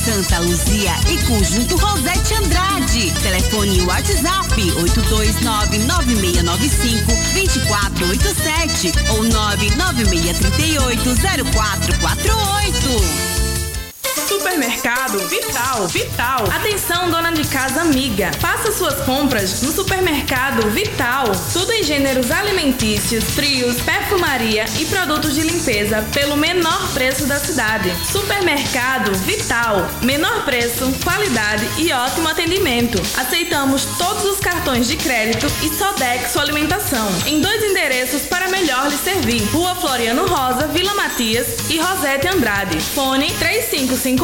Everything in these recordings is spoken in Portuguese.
Santa Luzia e Conjunto Rosete Andrade. Telefone WhatsApp 829-9695-2487 ou 99638-0448. Supermercado Vital. Atenção, dona de casa amiga. Faça suas compras no Supermercado Vital. Tudo em gêneros alimentícios, frios, perfumaria e produtos de limpeza pelo menor preço da cidade. Supermercado Vital. Menor preço, qualidade e ótimo atendimento. Aceitamos todos os cartões de crédito e Sodexo Alimentação. Em 2 endereços para melhor lhe servir. Rua Floriano Rosa, Vila Matias e Rosete Andrade. Fone 3551-2831.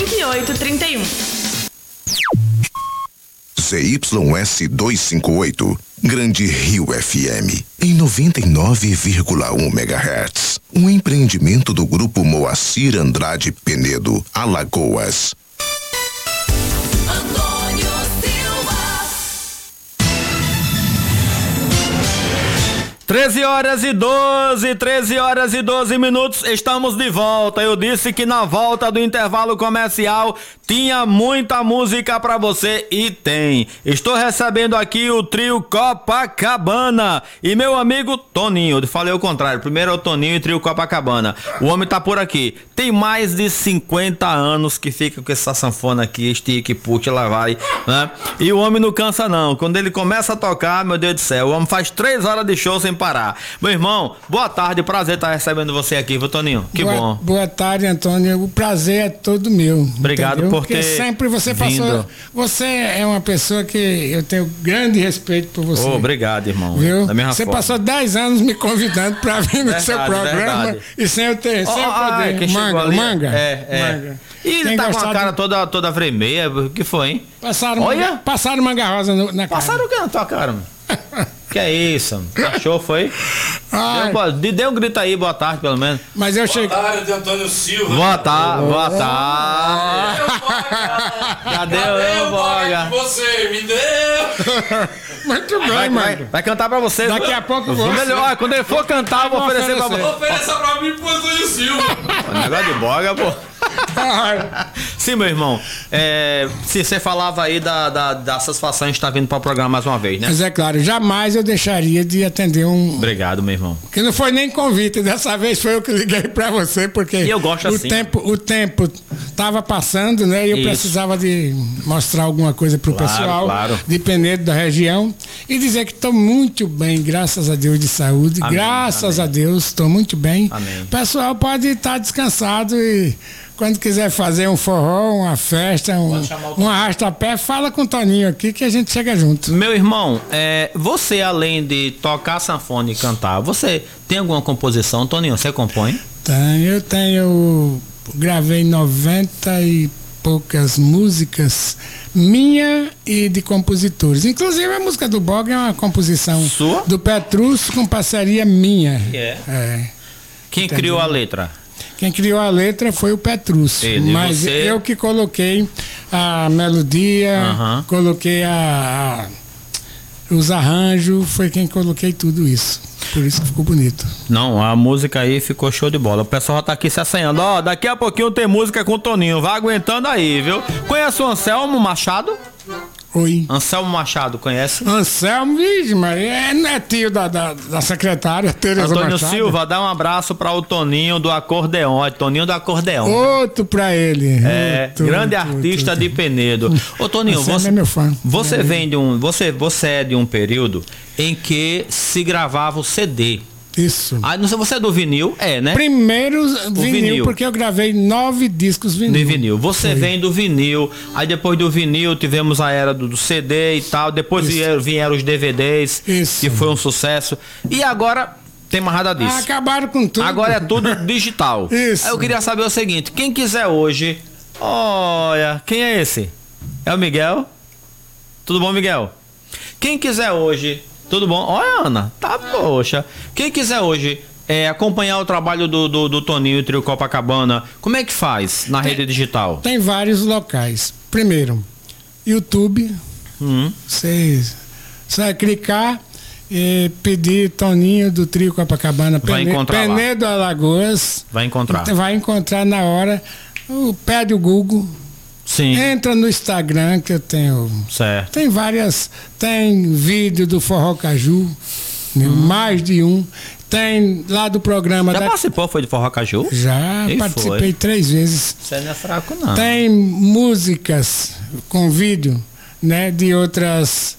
ZYS 258, Grande Rio FM, em 99,1 MHz. Um empreendimento do Grupo Moacir Andrade Penedo, Alagoas. 13 horas e 12 minutos, estamos de volta. Eu disse que na volta do intervalo comercial tinha muita música pra você e tem. Estou recebendo aqui o trio Copacabana e meu amigo Toninho. Eu falei o contrário, primeiro é o Toninho e trio Copacabana. O homem tá por aqui. Tem mais de 50 anos que fica com essa sanfona aqui, estica e puxa, lá vai, né? E o homem não cansa não. Quando ele começa a tocar, meu Deus do céu, o homem faz 3 horas de show sem parar. Meu irmão, boa tarde, prazer estar recebendo você aqui, viu, Toninho? Que bom. Boa tarde, Antônio. O prazer é todo meu. Obrigado, entendeu? por ter Porque sempre você vindo. passou. Você é uma pessoa que eu tenho grande respeito por você. Obrigado, irmão. Viu? Da mesma você forma. passou 10 anos me convidando para vir no Verdade, seu programa verdade. e sem eu ter, sem eu poder. Quem chegou ali? Manga. Manga. E ele Quem tá com gostar a cara toda vermelha. O que foi, hein? Passaram manga rosa na cara. Passaram o que na tua cara, mano? Que é isso? Achou, foi? Dê um grito aí, boa tarde, pelo menos. Mas eu cheguei. Boa tarde, Antônio Silva. Boa tarde. Cadê o Boga? Você me deu. Muito bem, mano. Vai cantar pra você. Daqui a pouco você. Quando ele for cantar, eu vou oferecer pra você. Ofereça pra mim pro Antônio Silva. Negócio de Boga, pô. Sim, meu irmão. Se você falava aí da satisfação de estar vindo para o programa mais uma vez, né? Mas é claro, jamais eu deixaria de atender um. Obrigado, meu irmão. Que não foi nem convite, dessa vez foi eu que liguei para você, porque e eu gosto assim. O tempo tava passando, né? E eu precisava de mostrar alguma coisa pro pessoal, de Penedo, da região, e dizer que estou muito bem, graças a Deus, de saúde. Amém, graças a Deus, estou muito bem. Amém. O pessoal pode estar descansado e quando quiser fazer um forró, uma festa, um arrasta-pé, fala com o Toninho aqui que a gente chega junto. Meu irmão, você além de tocar sanfona e cantar, você tem alguma composição, Toninho? Você compõe? Gravei 90 e poucas músicas minha e de compositores. Inclusive a música do Boga é uma composição sua? Do Petrus com parceria minha. Quem criou a letra? Quem criou a letra foi o Petrus, mas eu que coloquei a melodia, coloquei os arranjos, foi quem coloquei tudo isso. Por isso que ficou bonito. Não, a música aí ficou show de bola. O pessoal já tá aqui se assanhando. Daqui a pouquinho tem música com o Toninho. Vai aguentando aí, viu? Conhece o Anselmo Machado? Oi. Anselmo Machado, conhece? Anselmo, mas é netinho da secretária Tereza Antônio Machado. Silva, dá um abraço para o Toninho do Acordeon. Toninho do Acordeon. Outro para ele. Grande artista de Penedo. Ô Toninho, você é meu fã. Você vem de você é de um período em que se gravava o CD. Isso. Não sei, você é do vinil? Né? Primeiro vinil, porque eu gravei 9 discos vinil. De vinil. Você vem do vinil, aí depois do vinil tivemos a era do CD e tal, depois vieram os DVDs, que foi um sucesso. E agora tem mais nada disso. Acabaram com tudo. Agora é tudo digital. Isso. Aí eu queria saber o seguinte, quem quiser hoje, olha, quem é esse? É o Miguel? Tudo bom, Miguel? Quem quiser hoje... Tudo bom? Olha, Ana, tá, poxa. Quem quiser hoje acompanhar o trabalho do Toninho e Trio Copacabana, como é que faz na rede digital? Tem vários locais. Primeiro, YouTube. Você vai clicar e pedir Toninho do Trio Copacabana. Vai encontrar Penedo, Alagoas. Vai encontrar. Vai encontrar na hora. Pede o Google. Sim. Entra no Instagram que eu tenho. Certo. Tem várias. Tem vídeo do Forró Caju, mais de um. Tem lá do programa. Já participou, foi de Forró Caju? Já participei 3 vezes. Você não é fraco, não. Tem músicas com vídeo, né, de outras